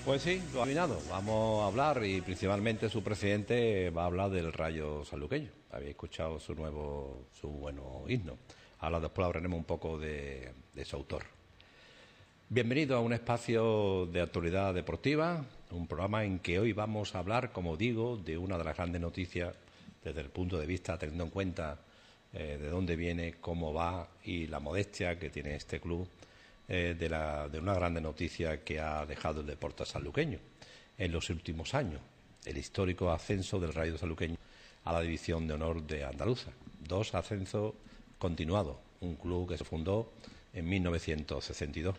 Pues sí, lo ha adivinado. Vamos a hablar y principalmente su presidente va a hablar del Rayo Sanluqueño. Habéis escuchado su bueno himno. Ahora después hablaremos un poco de su autor. Bienvenido a un espacio de actualidad deportiva, un programa en que hoy vamos a hablar, como digo, de una de las grandes noticias desde el punto de vista, teniendo en cuenta de dónde viene, cómo va y la modestia que tiene este club. De una grande noticia que ha dejado el deporte sanluqueño en los últimos años, el histórico ascenso del Rayo Sanluqueño a la División de Honor de Andaluza. 2 ascensos continuados, un club que se fundó en 1962.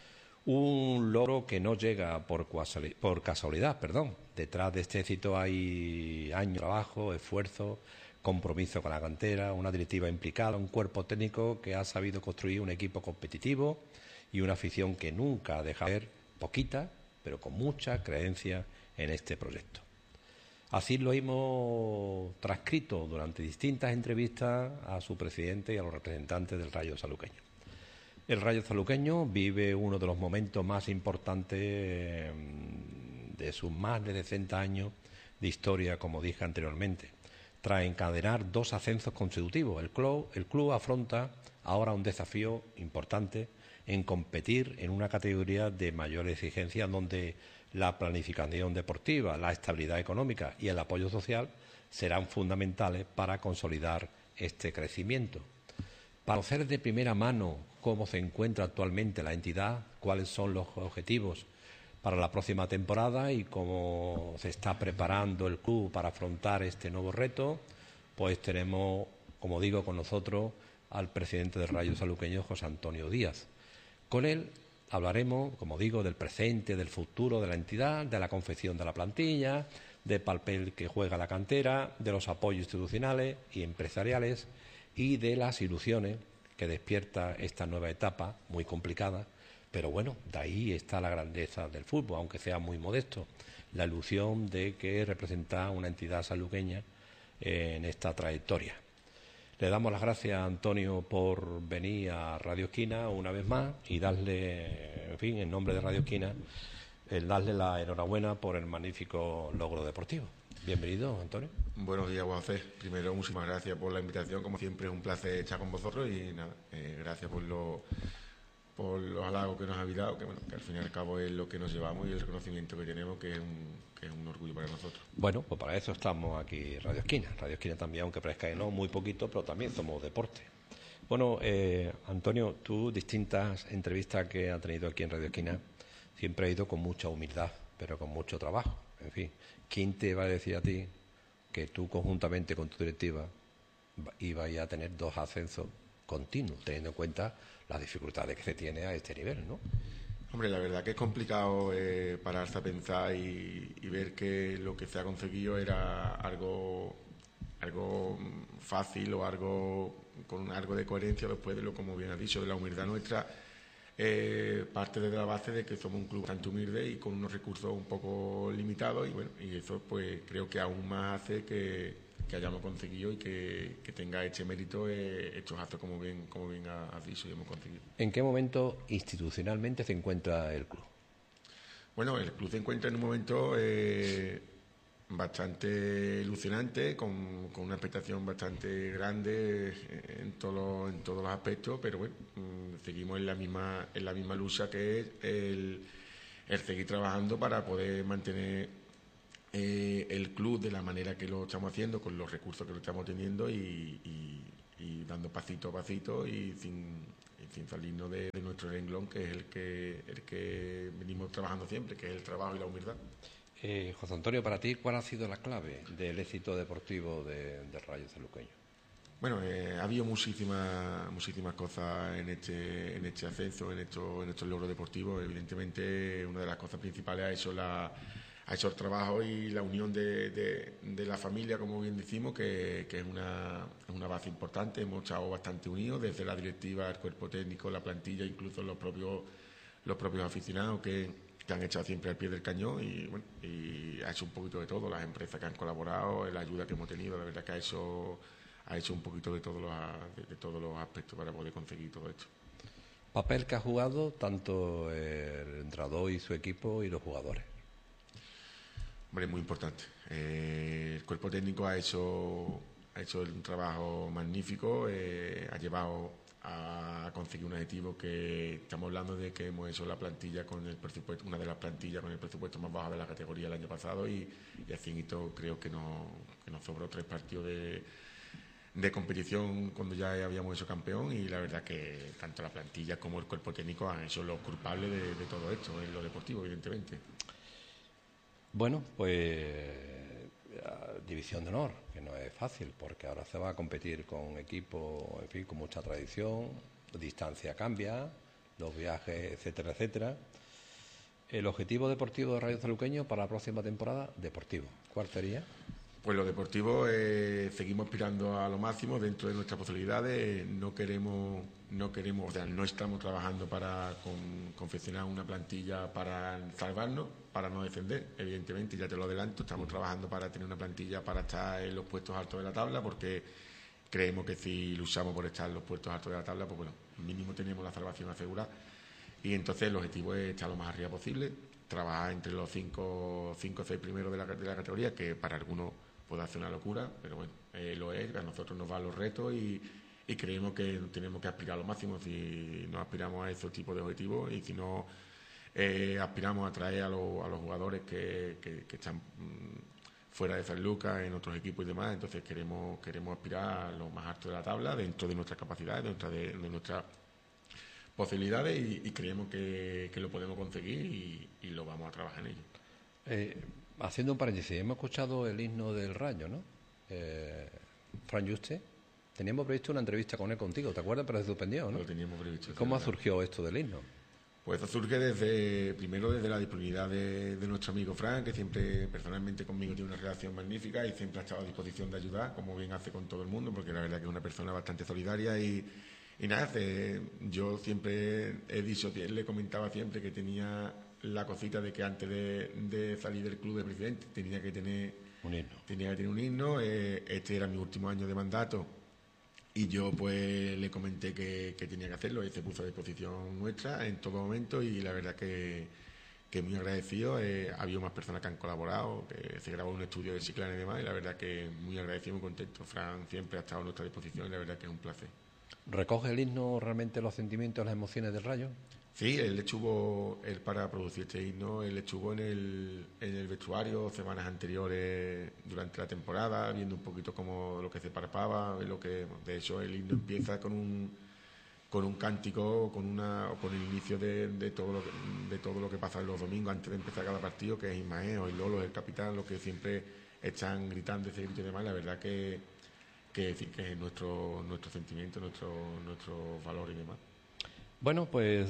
Un logro que no llega por casualidad. Detrás de este éxito hay años de trabajo, esfuerzo, compromiso con la cantera, una directiva implicada, un cuerpo técnico que ha sabido construir un equipo competitivo y una afición que nunca deja de ver, poquita, pero con mucha creencia en este proyecto. Así lo hemos transcrito durante distintas entrevistas a su presidente y a los representantes del Rayo Sanluqueño. El Rayo Sanluqueño vive uno de los momentos más importantes de sus más de 60 años de historia, como dije anteriormente. Tras encadenar 2 ascensos consecutivos, el club afronta ahora un desafío importante en competir en una categoría de mayor exigencia donde la planificación deportiva, la estabilidad económica y el apoyo social serán fundamentales para consolidar este crecimiento. Para conocer de primera mano cómo se encuentra actualmente la entidad, cuáles son los objetivos para la próxima temporada y cómo se está preparando el club para afrontar este nuevo reto, pues tenemos, como digo, con nosotros al presidente del Rayo Sanluqueño, José Antonio Díaz. Con él hablaremos, como digo, del presente, del futuro de la entidad, de la confección de la plantilla, del papel que juega la cantera, de los apoyos institucionales y empresariales y de las ilusiones que despierta esta nueva etapa, muy complicada, pero bueno, de ahí está la grandeza del fútbol, aunque sea muy modesto, la ilusión de que representa una entidad sanluqueña en esta trayectoria. Le damos las gracias a Antonio por venir a Radio Esquina una vez más y darle, en fin, en nombre de Radio Esquina, darle la enhorabuena por el magnífico logro deportivo. Bienvenido, Antonio. Buenos días, Juan José. Primero, muchísimas gracias por la invitación. Como siempre, es un placer estar con vosotros y nada, gracias por los halagos que nos habéis dado, que al fin y al cabo es lo que nos llevamos y el reconocimiento que tenemos, que es un orgullo para nosotros. Bueno, pues para eso estamos aquí, Radio Esquina. Radio Esquina también, aunque parezca que no, muy poquito, pero también somos deporte. Bueno, Antonio, tú, distintas entrevistas que has tenido aquí en Radio Esquina, siempre has ido con mucha humildad, pero con mucho trabajo. En fin, ¿quién te va a decir a ti que tú, conjuntamente con tu directiva, ibas a tener 2 ascensos continuos, teniendo en cuenta las dificultades que se tiene a este nivel, ¿no? Hombre, la verdad que es complicado pararse a pensar y ver que lo que se ha conseguido era algo fácil o algo con algo de coherencia después de lo, como bien has dicho, de la humildad nuestra. Parte de la base de que somos un club bastante humilde y con unos recursos un poco limitados, y bueno, y eso pues creo que aún más hace que hayamos conseguido y que tenga este mérito estos actos como bien has dicho y hemos conseguido. ¿En qué momento institucionalmente se encuentra el club? Bueno, el club se encuentra en un momento bastante ilusionante, con una expectación bastante grande en todos los aspectos, pero bueno, seguimos en la misma lucha, que es el seguir trabajando para poder mantener el club de la manera que lo estamos haciendo, con los recursos que lo estamos teniendo y dando pasito a pasito y sin salirnos de nuestro renglón, que es el que venimos trabajando siempre, que es el trabajo y la humildad. José Antonio, para ti, ¿cuál ha sido la clave del éxito deportivo del Rayo Sanluqueño? Bueno, ha habido muchísimas cosas en este ascenso, en estos logros deportivos. Evidentemente, una de las cosas principales ha hecho el trabajo y la unión de la familia, como bien decimos, que es una base importante. Hemos estado bastante unidos, desde la directiva, el cuerpo técnico, la plantilla, incluso los propios aficionados que han echado siempre al pie del cañón, y bueno, y ha hecho un poquito de todo, las empresas que han colaborado, la ayuda que hemos tenido, la verdad que ha hecho un poquito de todos los aspectos para poder conseguir todo esto. Papel que ha jugado tanto el entrenador y su equipo y los jugadores. Hombre, muy importante. El cuerpo técnico ha hecho un trabajo magnífico, ha llevado a conseguir un objetivo que estamos hablando de que hemos hecho la plantilla con el presupuesto, una de las plantillas con el presupuesto más bajo de la categoría el año pasado y así creo que nos sobró 3 partidos de competición cuando ya habíamos hecho campeón y la verdad que tanto la plantilla como el cuerpo técnico han hecho los culpables de todo esto en lo deportivo, evidentemente. Bueno, pues división de honor, que no es fácil, porque ahora se va a competir con equipos, en fin, con mucha tradición, distancia cambia, los viajes, etcétera, etcétera. El objetivo deportivo de Rayo Saluqueño para la próxima temporada, deportivo, ¿cuál sería? Pues lo deportivo, seguimos aspirando a lo máximo dentro de nuestras posibilidades. No o sea, no estamos trabajando para confeccionar una plantilla para salvarnos, para no descender. Evidentemente, ya te lo adelanto, estamos trabajando para tener una plantilla para estar en los puestos altos de la tabla, porque creemos que si luchamos por estar en los puestos altos de la tabla, pues bueno, mínimo tenemos la salvación asegurada. Y entonces el objetivo es estar lo más arriba posible, trabajar entre los 5 o 6 primeros de la categoría, que para algunos puede hacer una locura, pero bueno, lo es, a nosotros nos van los retos y creemos que tenemos que aspirar a lo máximo si no aspiramos a esos tipos de objetivos y si no aspiramos a traer a los jugadores que están fuera de San Lucas, en otros equipos y demás, entonces queremos aspirar a lo más alto de la tabla dentro de nuestras capacidades, dentro de nuestras posibilidades y creemos que lo podemos conseguir y lo vamos a trabajar en ello. Haciendo un paréntesis, hemos escuchado el himno del Rayo, ¿no? Fran Juste, teníamos previsto una entrevista con él contigo, ¿te acuerdas? Pero se suspendió, ¿no? Lo teníamos previsto. ¿Cómo surgió esto del himno? Pues eso surge primero desde la disponibilidad de nuestro amigo Fran, que siempre personalmente conmigo tiene una relación magnífica y siempre ha estado a disposición de ayudar, como bien hace con todo el mundo, porque la verdad que es una persona bastante solidaria y nada, yo siempre he dicho, le comentaba siempre que tenía la cosita de que antes de salir del club de presidente tenía que tener un himno. Este era mi último año de mandato y yo pues le comenté que tenía que hacerlo y se puso a disposición nuestra en todo momento y la verdad que muy agradecido. Ha habido más personas que han colaborado, que se grabó un estudio de Chiclana y demás y la verdad que muy agradecido, muy contento. Fran siempre ha estado a nuestra disposición y la verdad que es un placer. ¿Recoge el himno realmente los sentimientos, las emociones del Rayo? Sí, él para producir este himno, él estuvo en el vestuario semanas anteriores durante la temporada, viendo un poquito como lo que se palpaba, de hecho el himno empieza con un cántico, con el inicio de todo lo que pasa los domingos antes de empezar cada partido, que es Ismael, el Lolo, el capitán, los que siempre están gritando ese grito y demás, la verdad que es nuestro sentimiento, nuestro valor y demás. Bueno, pues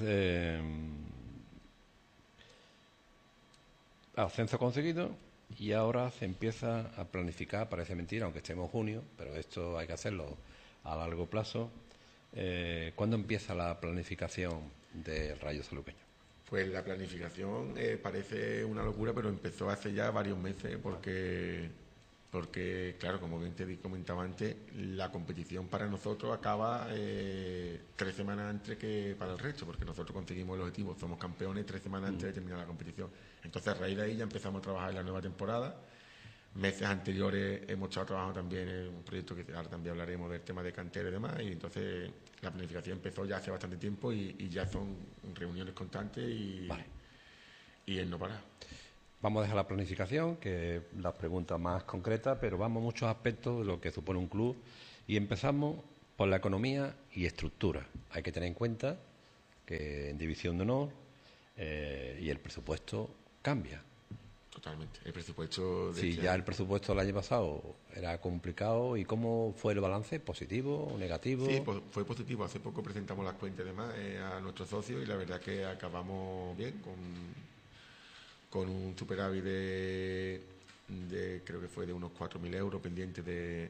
ascenso conseguido y ahora se empieza a planificar, parece mentira, aunque estemos en junio, pero esto hay que hacerlo a largo plazo. ¿Cuándo empieza la planificación de Rayo Saluqueño? Pues la planificación parece una locura, pero empezó hace ya varios meses porque, claro, como bien te comentaba antes, la competición para nosotros acaba 3 semanas antes que para el resto, porque nosotros conseguimos el objetivo, somos campeones 3 semanas antes de terminar la competición. Entonces, a raíz de ahí ya empezamos a trabajar en la nueva temporada. Meses anteriores hemos estado trabajando también en un proyecto que ahora también hablaremos del tema de cantera y demás, y entonces la planificación empezó ya hace bastante tiempo y ya son reuniones constantes y el no parar. Vamos a dejar la planificación, que es la pregunta más concreta, pero vamos a muchos aspectos de lo que supone un club y empezamos por la economía y estructura. Hay que tener en cuenta que en División de Honor y el presupuesto cambia. Totalmente. El presupuesto sí, ya el presupuesto del año pasado era complicado. ¿Y cómo fue el balance? ¿Positivo o negativo? Sí, fue positivo. Hace poco presentamos las cuentas y demás a nuestros socios y la verdad que acabamos bien con un superávit de creo que fue de unos 4.000 euros pendientes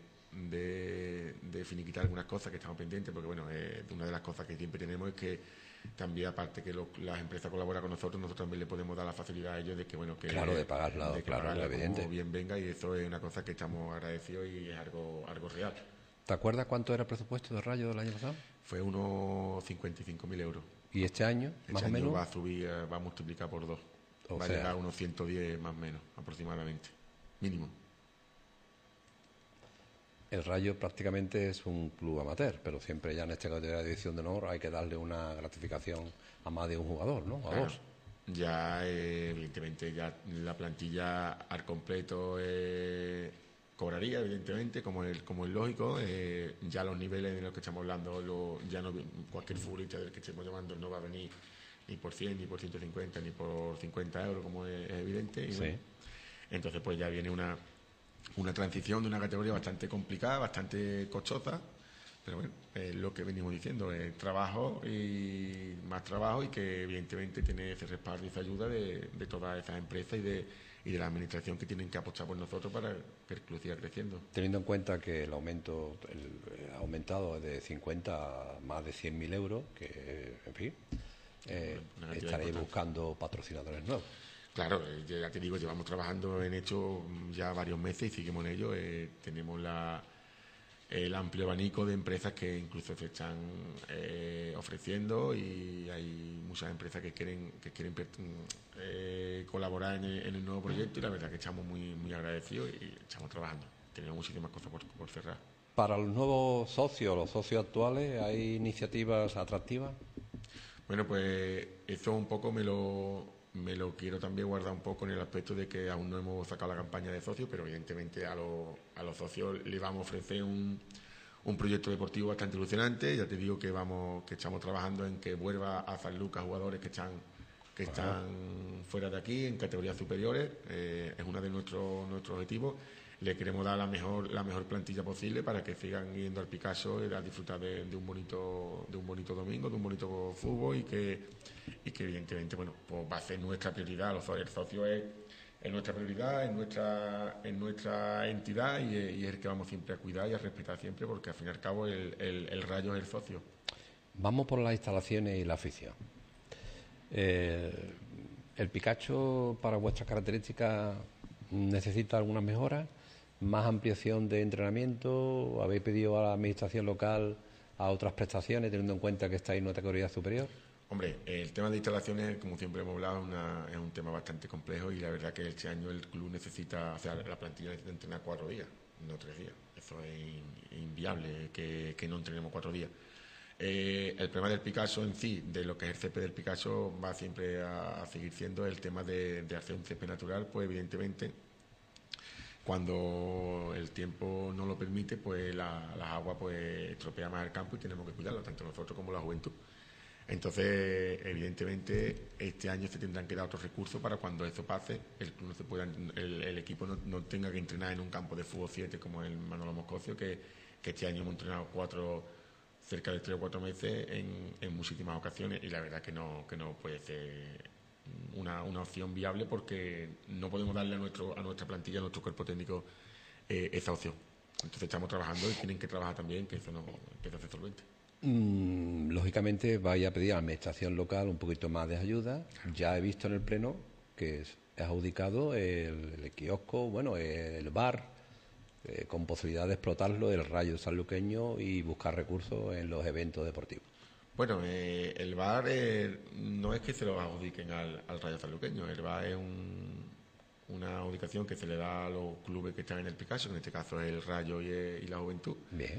de finiquitar algunas cosas que estamos pendientes, porque bueno, una de las cosas que siempre tenemos es que también, aparte que las empresas colaboran con nosotros también le podemos dar la facilidad a ellos de que bueno, que claro, de pagarla, evidente, como bien venga, y eso es una cosa que estamos agradecidos y es algo real. ¿Te acuerdas cuánto era el presupuesto de Rayo del año pasado? Fue unos 55.000 euros. ¿Y este año, más o menos? Va a subir, va a multiplicar por 2. Va a llegar a unos 110 más o menos, aproximadamente, mínimo. El Rayo prácticamente es un club amateur, pero siempre ya en esta categoría de división de honor hay que darle una gratificación a más de un jugador, ¿no? A dos. Ya, evidentemente, ya la plantilla al completo cobraría, evidentemente, como es lógico. Ya los niveles de los que estamos hablando, ya no, cualquier futbolista del que estemos llamando no va a venir ni por 100, ni por 150, ni por 50 euros, como es evidente. Y Sí. bueno, entonces, pues ya viene una transición de una categoría bastante complicada, bastante costosa, pero bueno, es lo que venimos diciendo, es trabajo y más trabajo, y que evidentemente tiene ese respaldo y esa ayuda de todas esas empresas y de la administración, que tienen que apostar por nosotros para que el club siga creciendo. Teniendo en cuenta que el aumento ha aumentado de 50 a más de 100.000 euros, que, en fin, estaréis buscando patrocinadores nuevos. Claro, ya te digo, llevamos trabajando en hecho ya varios meses y seguimos en ello. Tenemos el amplio abanico de empresas que incluso se están ofreciendo, y hay muchas empresas que quieren colaborar en el nuevo proyecto, y la verdad que estamos muy agradecidos y estamos trabajando. Tenemos muchísimas cosas por cerrar. Para los nuevos socios, los socios actuales, ¿hay iniciativas atractivas? Bueno, pues eso un poco me lo quiero también guardar un poco en el aspecto de que aún no hemos sacado la campaña de socios, pero evidentemente a los socios les vamos a ofrecer un proyecto deportivo bastante ilusionante. Ya te digo que estamos trabajando en que vuelva a San Lucas jugadores que están fuera de aquí, en categorías superiores. Es uno de nuestros objetivos. Le queremos dar la mejor plantilla posible para que sigan yendo al Picasso y a disfrutar de un bonito domingo, de un bonito fútbol, y que evidentemente, bueno, pues va a ser nuestra prioridad. El socio es nuestra prioridad, es nuestra entidad, y es el que vamos siempre a cuidar y a respetar siempre, porque al fin y al cabo el Rayo es el socio. Vamos por las instalaciones y la afición. ¿El Picacho, para vuestras características, necesita algunas mejoras? ¿Más ampliación de entrenamiento? ¿Habéis pedido a la administración local a otras prestaciones, teniendo en cuenta que estáis en una categoría superior? Hombre, el tema de instalaciones, como siempre hemos hablado, es un tema bastante complejo, y la verdad que este año el club necesita, o sea, la plantilla necesita entrenar 4 días, no 3 días. Eso es inviable que no entrenemos 4 días. El problema del Picasso en sí, de lo que es el césped del Picasso, va siempre a seguir siendo el tema de hacer un césped natural. Pues evidentemente, cuando el tiempo no lo permite, pues las aguas pues estropea más el campo, y tenemos que cuidarlo, tanto nosotros como la juventud. Entonces, evidentemente, este año se tendrán que dar otros recursos para cuando eso pase, el club no se pueda, el equipo no tenga que entrenar en un campo de fútbol 7 como el Manolo Moscocio, que este año hemos entrenado cerca de 3 o 4 meses en muchísimas ocasiones, y la verdad que no puede ser una opción viable, porque no podemos darle a nuestra plantilla, a nuestro cuerpo técnico, esa opción. Entonces estamos trabajando, y tienen que trabajar también que eso se solvente. Lógicamente vais a pedir a la administración local un poquito más de ayuda. Ya he visto en el pleno que es adjudicado el kiosco, bueno, el bar, con posibilidad de explotarlo, el Rayo sanluqueño, y buscar recursos en los eventos deportivos. Bueno, el bar no es que se lo adjudiquen al Rayo sanluqueño. El bar es una adjudicación que se le da a los clubes que están en el Picasso, que en este caso es el Rayo y la Juventud. Bien.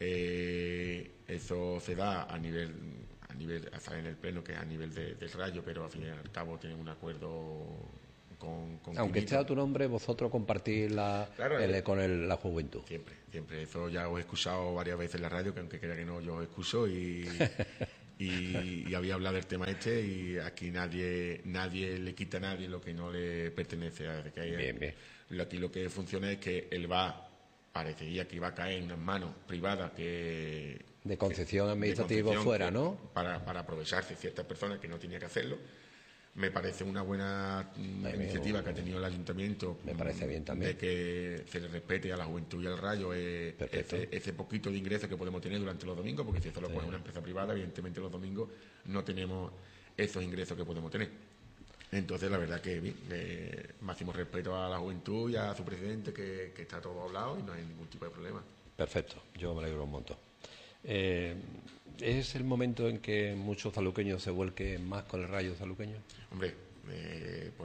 Eso se da a nivel hasta en el pleno, que es a nivel del Rayo, pero al fin y al cabo tienen un acuerdo con aunque Quinito. esté a tu nombre, vosotros compartís con la juventud. Siempre. Eso ya os he escuchado varias veces en la radio, que aunque crea que no, yo os escucho, y había hablado del tema y aquí nadie le quita a nadie lo que no le pertenece. Bien. Aquí lo que funciona es que el VAR parecería que iba a caer en unas manos privadas de concesión administrativa fuera, ¿no? Para aprovecharse ciertas personas que no tenían que hacerlo. Me parece una buena iniciativa que ha tenido el ayuntamiento. Me parece bien también. De que se le respete a la juventud y al Rayo ese poquito de ingresos que podemos tener durante los domingos, porque si eso lo pone una empresa privada, evidentemente los domingos no tenemos esos ingresos que podemos tener. Entonces, la verdad que bien, máximo respeto a la juventud y a su presidente, que está todo hablado y no hay ningún tipo de problema. Perfecto, yo me alegro un montón. ¿Es el momento en que muchos saluqueños se vuelquen más con el Rayo sanluqueño? Hombre, por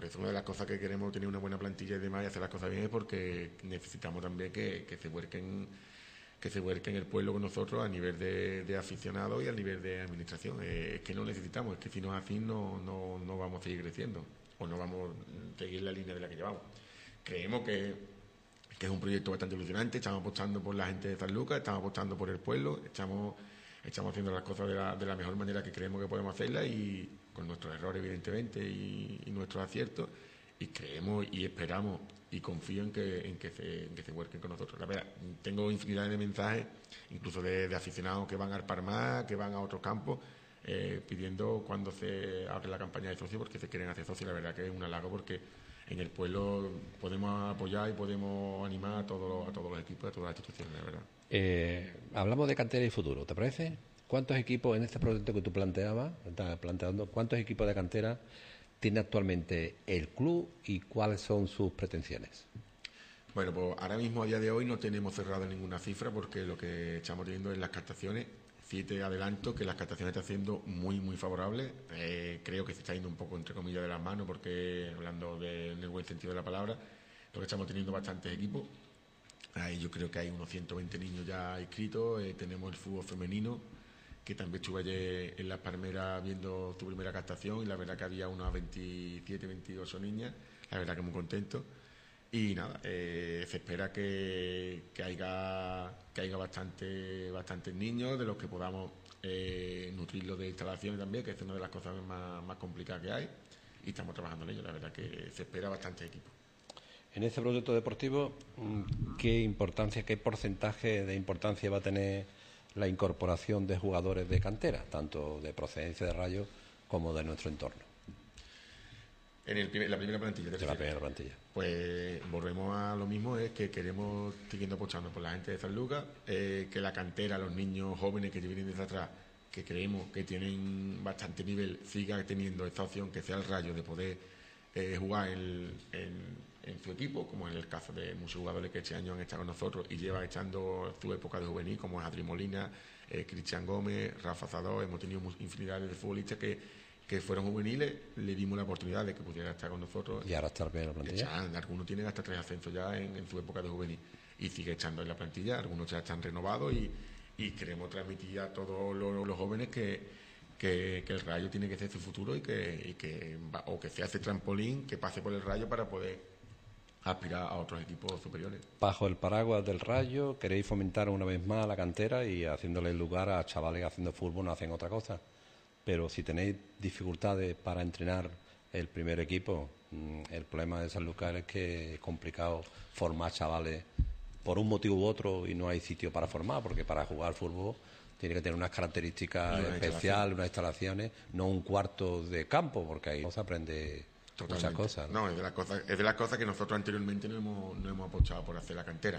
eso una de las cosas que queremos tener una buena plantilla y demás y hacer las cosas bien es porque necesitamos también que se vuelquen el pueblo con nosotros a nivel de aficionados y a nivel de administración. Es que no necesitamos, es que si no es así no vamos a seguir creciendo o no vamos a seguir la línea de la que llevamos. Creemos que es un proyecto bastante ilusionante, estamos apostando por la gente de San Lucas, estamos apostando por el pueblo, estamos haciendo las cosas de la mejor manera que creemos que podemos hacerlas y con nuestros errores evidentemente y nuestros aciertos, y creemos y esperamos y confío en que se vuelquen con nosotros. La verdad, tengo infinidad de mensajes, incluso de aficionados que van al Parmá, que van a otros campos, pidiendo cuando se abre la campaña de socios porque se quieren hacer socios. La verdad que es un halago porque en el pueblo podemos apoyar y podemos animar a todos los equipos, a todas las instituciones, la verdad. Hablamos de cantera y futuro, ¿te parece? ¿Cuántos equipos en este proyecto que tú estás planteando, cuántos equipos de cantera tiene actualmente el club y cuáles son sus pretensiones? Bueno, pues ahora mismo, a día de hoy, no tenemos cerrado ninguna cifra porque lo que estamos teniendo es las captaciones. Sí te adelanto que las captaciones están siendo muy, muy favorables. Creo que se está yendo un poco, entre comillas, de las manos porque, hablando en el buen sentido de la palabra, lo que estamos teniendo bastantes equipos. Yo creo que hay unos 120 niños ya inscritos. Tenemos el fútbol femenino, que también estuve ayer en Las Palmeras viendo tu primera captación y la verdad que había unas 27, 28 niñas, la verdad que muy contento. Y nada, se espera que haya bastantes niños de los que podamos nutrirlos de instalaciones también, que es una de las cosas más complicadas que hay, y estamos trabajando en ello. La verdad que se espera bastante equipo. En este proyecto deportivo, ¿qué porcentaje de importancia va a tener la incorporación de jugadores de cantera, tanto de procedencia de Rayo como de nuestro entorno? La primera plantilla. De la primera plantilla. Pues volvemos a lo mismo, es que queremos, siguiendo apostando por la gente de San Lucas, que la cantera, los niños jóvenes que vienen desde atrás, que creemos que tienen bastante nivel, siga teniendo esta opción que sea el Rayo de poder jugar en su equipo, como en el caso de muchos jugadores que este año han estado con nosotros y llevan echando su época de juvenil, como es Adri Molina, Cristian Gómez, Rafa Zadó. Hemos tenido infinidad de futbolistas que fueron juveniles, le dimos la oportunidad de que pudiera estar con nosotros. Y ahora está bien en la plantilla. Algunos tienen hasta 3 ascensos ya en su época de juvenil y sigue echando en la plantilla. Algunos ya están renovados y queremos transmitir a todos los jóvenes que el Rayo tiene que ser su futuro y que sea ese trampolín que pase por el Rayo para poder aspirar a otros equipos superiores. Bajo el paraguas del Rayo, queréis fomentar una vez más la cantera y haciéndole lugar a chavales que haciendo fútbol no hacen otra cosa. Pero si tenéis dificultades para entrenar el primer equipo, el problema de San Lucas es que es complicado formar chavales por un motivo u otro y no hay sitio para formar, porque para jugar fútbol tiene que tener unas características especiales, unas instalaciones, no un cuarto de campo, porque ahí no se aprende muchas cosas. No, es de las cosas que nosotros anteriormente no hemos apostado por hacer la cantera.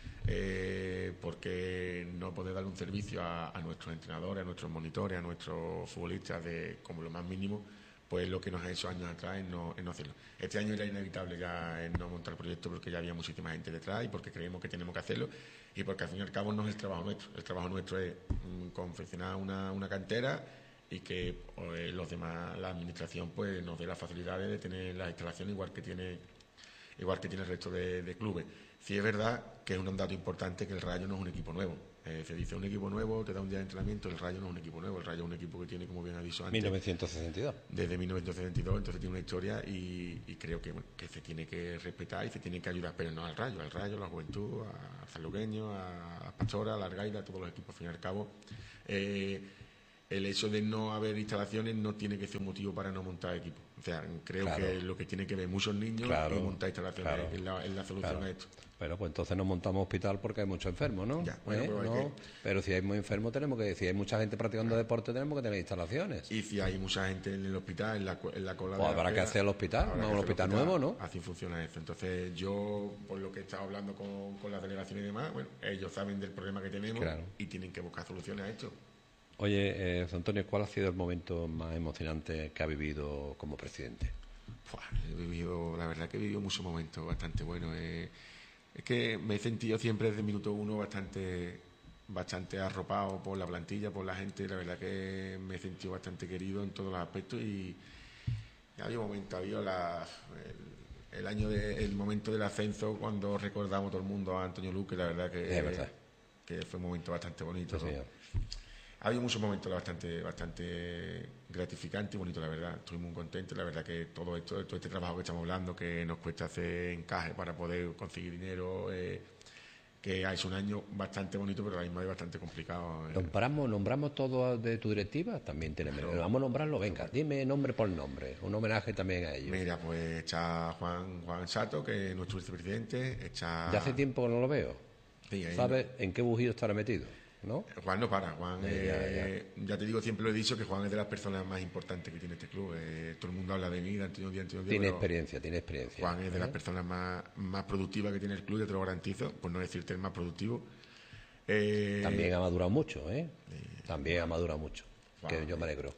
Porque no poder dar un servicio a nuestros entrenadores, a nuestros monitores, a nuestros futbolistas como lo más mínimo, pues lo que nos ha hecho años atrás es no hacerlo. Este año era inevitable ya no montar el proyecto porque ya había muchísima gente detrás y porque creemos que tenemos que hacerlo y porque al fin y al cabo no es el trabajo nuestro. El trabajo nuestro es confeccionar una cantera y que los demás, la administración, pues nos dé las facilidades de tener las instalaciones igual que tiene el resto de clubes. Sí es verdad que es un dato importante que el Rayo no es un equipo nuevo. Se dice un equipo nuevo, te da un día de entrenamiento, el Rayo no es un equipo nuevo, el Rayo es un equipo que tiene, como bien ha dicho antes, 1962. Desde 1962, entonces tiene una historia y creo que se tiene que respetar y se tiene que ayudar, pero no al Rayo, a la Juventud, a Sanluqueño, a Pastora, a la Argaida, a todos los equipos. Al fin y al cabo, el hecho de no haber instalaciones no tiene que ser un motivo para no montar equipos. O sea, creo que lo que tiene que ver muchos niños y montar instalaciones es la solución a esto. Bueno, pues entonces no montamos hospital porque hay muchos enfermos, ¿no? Ya, bueno, pero si hay muy enfermos si hay mucha gente practicando deporte tenemos que tener instalaciones. Y si hay mucha gente en el hospital, en la cola pues habrá que hacer el hospital, no un hospital nuevo, ¿no? Así funciona eso. Entonces yo, por lo que he estado hablando con las delegaciones y demás, bueno, ellos saben del problema que tenemos y tienen que buscar soluciones a esto. Oye, José Antonio, ¿cuál ha sido el momento más emocionante que ha vivido como presidente? La verdad que he vivido muchos momentos bastante buenos. Es que me he sentido siempre desde el minuto uno bastante arropado por la plantilla, por la gente. La verdad que me he sentido bastante querido en todos los aspectos y Había un momento, el año el momento del ascenso, cuando recordamos todo el mundo a Antonio Luque, la verdad que fue un momento bastante bonito. Sí, ¿no? Había muchos momentos bastante gratificantes y bonitos, la verdad. Estoy muy contento, la verdad que todo este trabajo que estamos hablando, que nos cuesta hacer encaje para poder conseguir dinero, que es un año bastante bonito, pero a la misma vez bastante complicado. ¿Nombramos todo de tu directiva? También tenemos. Claro. Vamos a nombrarlo, venga, dime nombre por nombre, un homenaje también a ellos. Mira, pues está Juan Sato, que es nuestro vicepresidente. Ya hace tiempo que no lo veo. Sí, ¿Sabes en qué bujío estará metido? ¿No? Juan no para. Juan, ya te digo, siempre lo he dicho, que Juan es de las personas más importantes que tiene este club. Todo el mundo habla de mí, de Antonio Díaz. Tiene experiencia. Juan es de las personas más productivas que tiene el club, ya te lo garantizo, por no decirte el más productivo. También ha madurado mucho, ¿eh? También ha madurado mucho, Juan, que yo me alegro.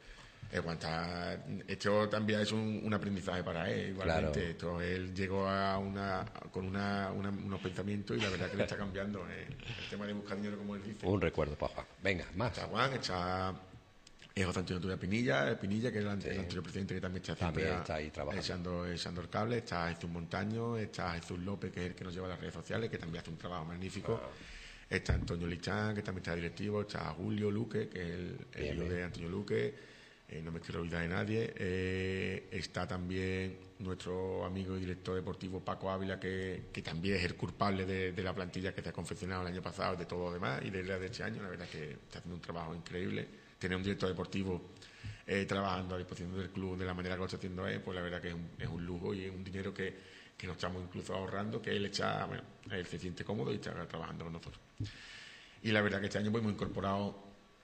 Esto también es un aprendizaje para él, igualmente. Claro. Él llegó con unos pensamientos y la verdad que le está cambiando el tema de buscar dinero, como él dice. Un recuerdo para Juan. Venga, más. Está Juan, está José Antonio Turia Pinilla, que es el anterior presidente, que también está ahí trabajando. echando el cable. Está Jesús Montaño, está Jesús López, que es el que nos lleva a las redes sociales, que también hace un trabajo magnífico. Está Antonio Lichán, que también está directivo. Está Julio Luque, que es el hijo de Antonio Luque. No me quiero olvidar de nadie. Está también nuestro amigo y director deportivo Paco Ávila, que también es el culpable de la plantilla que se ha confeccionado el año pasado, de todo lo demás, y de este año. La verdad es que está haciendo un trabajo increíble. Tener un director deportivo trabajando a disposición del club de la manera que lo está haciendo él, pues la verdad que es un lujo y es un dinero que nos estamos incluso ahorrando, que él se siente cómodo y está trabajando con nosotros. Y la verdad que este año pues hemos incorporado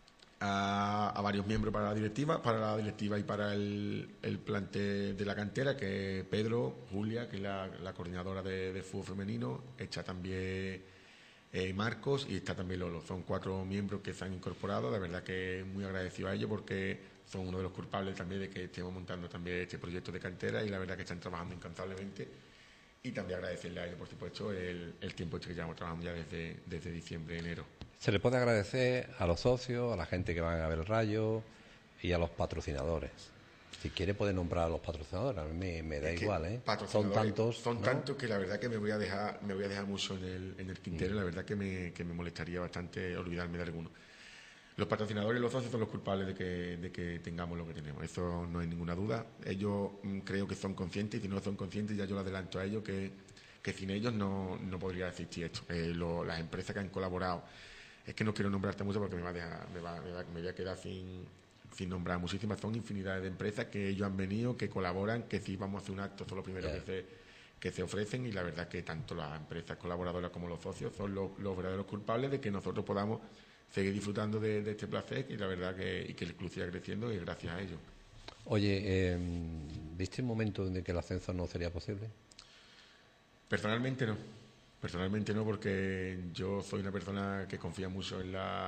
a varios miembros para la directiva y para el plantel de la cantera, que es Pedro, Julia, que es la coordinadora de fútbol femenino. Está también Marcos y está también Lolo. Son 4 miembros que se han incorporado. La verdad que muy agradecido a ellos, porque son uno de los culpables también de que estemos montando también este proyecto de cantera, y la verdad que están trabajando incansablemente. Y también agradecerle a ellos, por supuesto, el tiempo que llevamos trabajando ya desde diciembre, enero. Se le puede agradecer a los socios, a la gente que van a ver el Rayo y a los patrocinadores. Si quiere puede nombrar a los patrocinadores, a mí me da igual, ¿eh? Son tantos que la verdad que me voy a dejar mucho en el tintero. La verdad que me molestaría bastante olvidarme de alguno. Los patrocinadores y los socios son los culpables de que tengamos lo que tenemos, eso no hay ninguna duda. Ellos creo que son conscientes, y si no son conscientes ya yo lo adelanto a ellos, que sin ellos no podría existir esto. Las empresas que han colaborado, es que no quiero nombrarte mucho porque me voy a quedar sin nombrar muchísimas. Son infinidades de empresas que ellos han venido, que colaboran, que si vamos a hacer un acto son los primeros que se ofrecen, y la verdad que tanto las empresas colaboradoras como los socios son los verdaderos culpables de que nosotros podamos seguir disfrutando de este placer, y la verdad que el club siga creciendo, y gracias a ellos. Oye, ¿viste un momento en que el ascenso no sería posible? Personalmente no, porque yo soy una persona que confía mucho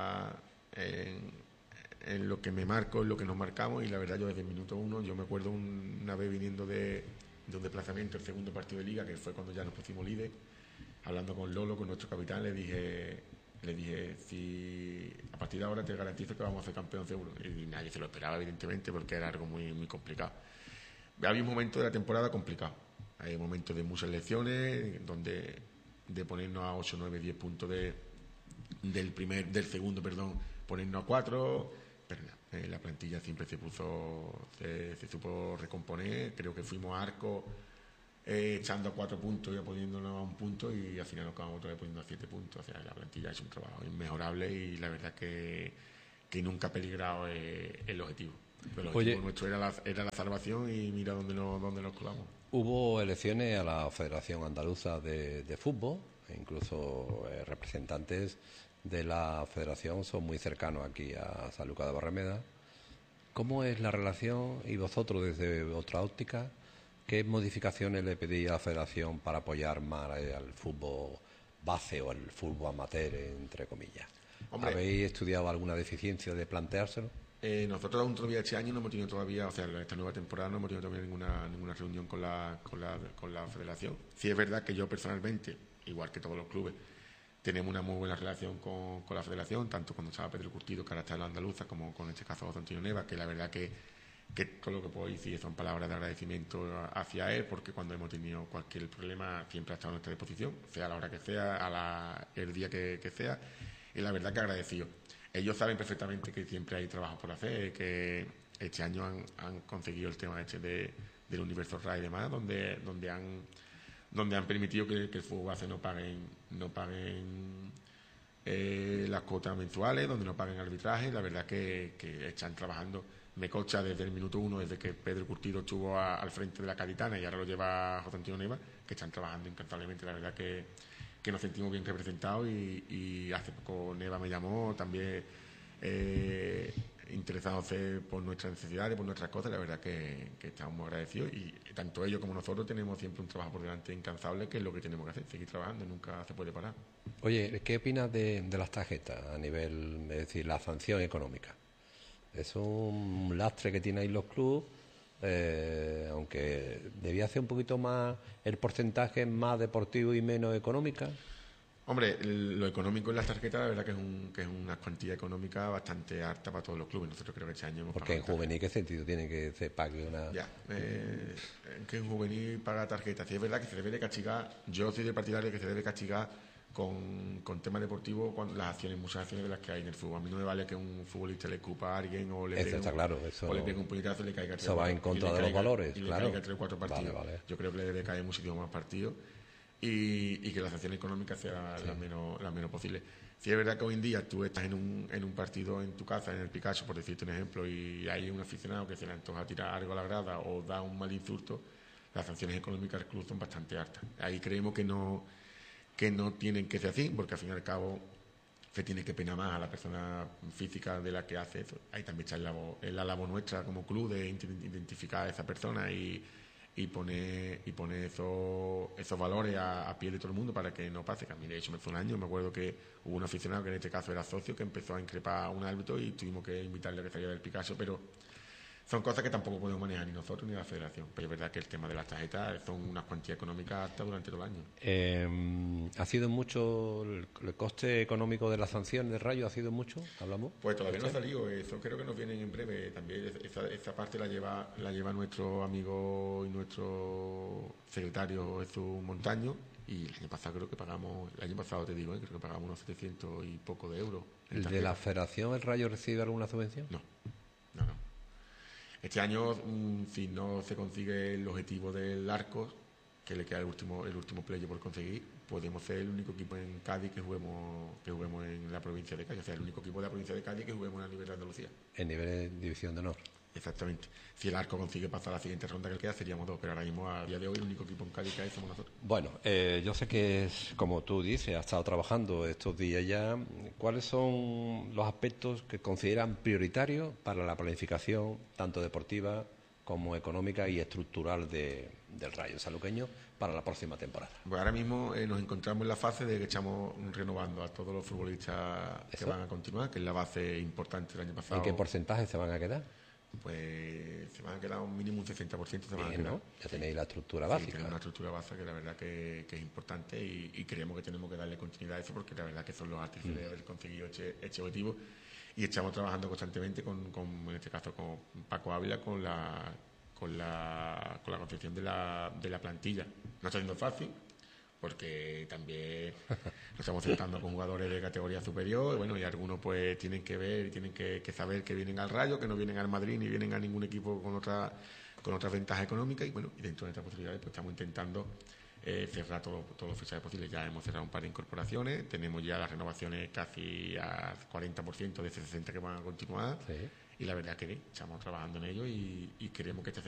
en lo que me marco, en lo que nos marcamos, y la verdad yo desde el minuto 1, yo me acuerdo una vez viniendo de un desplazamiento, el segundo partido de Liga, que fue cuando ya nos pusimos líder, hablando con Lolo, con nuestro capitán, le dije, si a partir de ahora te garantizo que vamos a ser campeón seguro. Y nadie se lo esperaba, evidentemente, porque era algo muy, muy complicado. Había un momento de la temporada complicado. Hay momentos de muchas lecciones, donde de ponernos a 8, 9, 10 puntos del segundo, ponernos a 4, pero no, la plantilla siempre se supo recomponer. Creo que fuimos a Arco echando a 4 puntos y poniéndonos a 1 punto, y al final nos acabamos otra vez poniendo a 7 puntos. O sea, la plantilla es un trabajo inmejorable, y la verdad que nunca ha peligrado el objetivo. Pero el objetivo nuestro era la salvación, y mira dónde nos colamos. Hubo elecciones a la Federación Andaluza de Fútbol, e incluso representantes de la federación son muy cercanos aquí a Sanlúcar de Barrameda. ¿Cómo es la relación, y vosotros desde otra óptica, qué modificaciones le pedís a la federación para apoyar más al fútbol base o al fútbol amateur, entre comillas? Hombre, ¿habéis estudiado alguna deficiencia de planteárselo? Nosotros todavía este año no hemos tenido todavía, o sea, esta nueva temporada no hemos tenido todavía ninguna reunión con la federación. Sí es verdad que yo personalmente, igual que todos los clubes, tenemos una muy buena relación con la federación, tanto cuando estaba Pedro Curtido, que ahora está en la Andaluza, como con este caso José Antonio Neva, que la verdad que que todo lo que puedo decir son palabras de agradecimiento hacia él, porque cuando hemos tenido cualquier problema siempre ha estado a nuestra disposición, sea a la hora que sea, el día que sea, y la verdad que agradecido. Ellos saben perfectamente que siempre hay trabajo por hacer, que este año han conseguido el tema del Universo RAI y demás, donde han permitido que el fútbol base no paguen las cuotas mensuales, donde no paguen arbitraje. La verdad que están trabajando. Me consta desde el minuto 1, desde que Pedro Curtido estuvo al frente de la Caditana y ahora lo lleva José Antonio Neva, que están trabajando incansablemente. La verdad que nos sentimos bien representados, y hace poco Neva me llamó también interesándose por nuestras necesidades, por nuestras cosas. La verdad que estamos muy agradecidos, y tanto ellos como nosotros tenemos siempre un trabajo por delante incansable, que es lo que tenemos que hacer, seguir trabajando, nunca se puede parar. Oye, ¿qué opinas de las tarjetas a nivel, es decir, la sanción económica? Es un lastre que tienen ahí los clubes, aunque debía ser un poquito más el porcentaje más deportivo y menos económica. Hombre, lo económico en las tarjetas, la verdad que es una cuantía económica bastante alta para todos los clubes. Nosotros creo que este año hemos Porque en juvenil, ¿qué sentido tiene que se pague una...? Ya, que en juvenil paga tarjeta. Sí, es verdad que se debe de castigar. Yo soy de partidario que se debe castigar con temas deportivos muchas acciones de las que hay en el fútbol. A mí no me vale que un futbolista le escupa a alguien o le pegue un puñetazo y le caiga eso va en contra de los valores, y claro. le caiga 3 o 4 partidos. Vale. Yo creo que le debe caer muchísimo más partidos, y que la sanción económica sea la menos posible. Si es verdad que hoy en día tú estás en un partido en tu casa, en el Picasso, por decirte un ejemplo, y hay un aficionado que se le antoja tirar algo a la grada o da un mal insulto, las sanciones económicas del club son bastante altas. Ahí creemos que no tienen que ser así, porque al fin y al cabo se tiene que penar más a la persona física de la que hace eso. Ahí también está la labor nuestra como club de identificar a esa persona y poner esos valores a pie de todo el mundo para que no pase. Que a mí, de hecho, me fue un año, me acuerdo que hubo un aficionado, que en este caso era socio, que empezó a increpar a un árbitro y tuvimos que invitarle a que saliera del Picasso, pero son cosas que tampoco podemos manejar ni nosotros ni la federación. Pero es verdad que el tema de las tarjetas son unas cuantías económicas altas durante todo el año. ¿Ha sido mucho el coste económico de la sanción del Rayo? ¿Ha sido mucho? ¿Hablamos? Pues todavía no ha salido. Eso creo que nos vienen en breve. También esa parte la lleva nuestro amigo y nuestro secretario Jesús Montaño. Y el año pasado creo que pagamos, creo que pagamos unos 700 y poco de euros. ¿El de la federación, el Rayo, recibe alguna subvención? No. Este año, si no se consigue el objetivo del Arcos, que le queda el último playo por conseguir, podemos ser el único equipo en Cádiz que juguemos en la provincia de Cádiz. O sea, el único equipo de la provincia de Cádiz que juguemos a nivel de Andalucía. En nivel de división de honor. Exactamente. Si el Arco consigue pasar a la siguiente ronda que le queda, seríamos 2, pero ahora mismo, a día de hoy, el único equipo en Cádiz que hay somos nosotros. Bueno, yo sé que, como tú dices, has estado trabajando estos días ya. ¿Cuáles son los aspectos que consideran prioritarios para la planificación, tanto deportiva como económica y estructural del Rayo Sanluqueño para la próxima temporada? Pues ahora mismo nos encontramos en la fase de que estamos renovando a todos los futbolistas que van a continuar, que es la base importante del año pasado. ¿En qué porcentaje se van a quedar? Pues se van a quedar un mínimo un 60%. Bien, ¿no? Ya tenéis la estructura básica. Tenemos una estructura básica que la verdad que es importante, y creemos que tenemos que darle continuidad a eso, porque la verdad que son los artífices de haber conseguido este objetivo, y estamos trabajando constantemente en este caso con Paco Ávila con la concepción de la plantilla. No está siendo fácil, porque también nos estamos sentando con jugadores de categoría superior, y bueno, y algunos pues tienen que ver y tienen que saber que vienen al Rayo, que no vienen al Madrid ni vienen a ningún equipo con otras ventajas económicas, y bueno, y dentro de estas posibilidades pues estamos intentando cerrar todos los fichajes posibles. Ya hemos cerrado un par de incorporaciones, tenemos ya las renovaciones casi al 40% de ese 60% que van a continuar, sí. Y la verdad que estamos trabajando en ello, y queremos que este